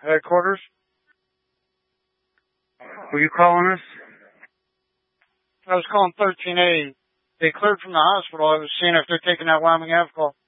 headquarters? Were you calling us? I was calling 13A. They cleared from the hospital. I was seeing if they're taking that Wyoming Ave call.